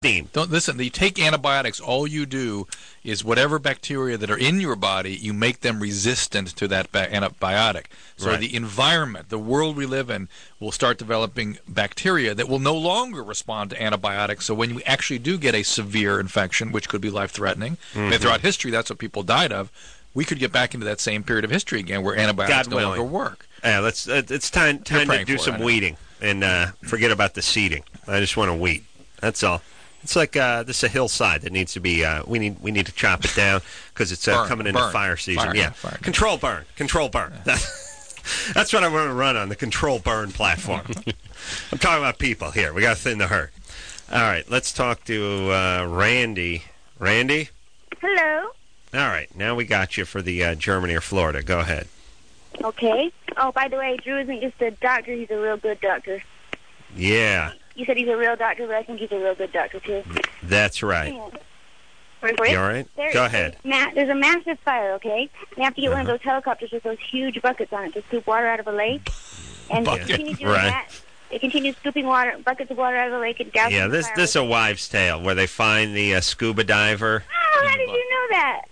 Steam. Don't listen. You take antibiotics. All you do is whatever bacteria that are in your body, you make them resistant to that antibiotic. So the environment, the world we live in, will start developing bacteria that will no longer respond to antibiotics. So when you actually do get a severe infection, which could be life-threatening, and throughout history that's what people died of, we could get back into that same period of history again where antibiotics no longer work. Yeah, it's time to do some weeding and forget about the seeding. I just want to weed. That's all. It's like this is a hillside that needs to be. We need to chop it down because it's coming into fire season. Fire. Control burn. Yeah. That's what I want to run on the control burn platform. I'm talking about people here. We got to thin the herd. All right, let's talk to Randy. Randy. Hello. All right, now we got you for the Germany or Florida. Go ahead. Okay. Oh, by the way, Drew isn't just a doctor. He's a real good doctor. Yeah. You said he's a real doctor, but I think he's a real good doctor, too. That's right. Yeah. You all right? Go ahead. There's a massive fire, okay? You have to get one of those helicopters with those huge buckets on it to scoop water out of a lake. And they continue doing that. They continue scooping buckets of water out of the lake and dousing this is a wives' tale where they find the scuba diver. Oh, how did you know that?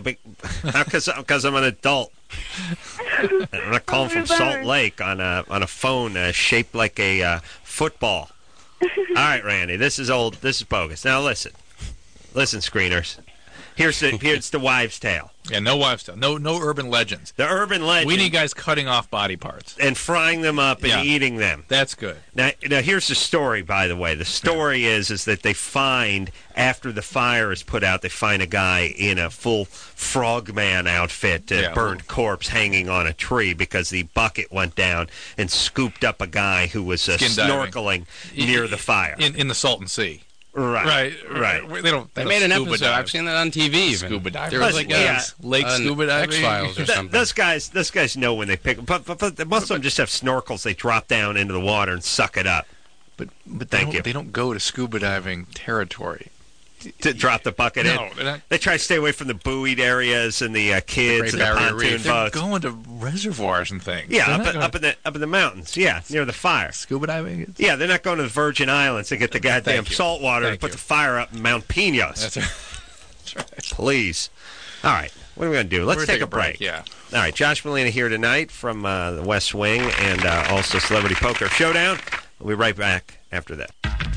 Because I'm an adult. I'm not calling from Salt Lake on a phone shaped like a football. All right, Randy, this is old. This is bogus. Now listen, screeners. Here's the wives' tale. Yeah, no wives' tale. No urban legends. The urban legend. We need guys cutting off body parts and frying them up and eating them. That's good. Now here's the story. By the way, the story is that they find after the fire is put out, they find a guy in a full frogman outfit, burnt corpse hanging on a tree because the bucket went down and scooped up a guy who was snorkeling near the fire in the Salton Sea. Right. They made an episode. I've seen that on TV. Even. Scuba diving. There was like lake scuba diving. X-Files or something. Those guys know when they pick. But most of them just have snorkels. They drop down into the water and suck it up. But they don't go to scuba diving territory. To drop the bucket in. They try to stay away from the buoyed areas and the kids and the pontoon boats. They're going to reservoirs and things. Yeah, up in the mountains. Yeah, near the fire. Scuba diving. Yeah, they're not going to the Virgin Islands to get the goddamn salt water and put the fire up in Mount Pinos. That's right. Please. All right, what are we going to do? Let's take a break. Yeah. All right, Josh Molina here tonight from the West Wing and also Celebrity Poker Showdown. We'll be right back after that.